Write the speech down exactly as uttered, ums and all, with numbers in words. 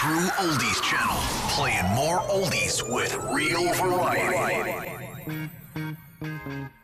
true oldies channel, playing more oldies with real variety.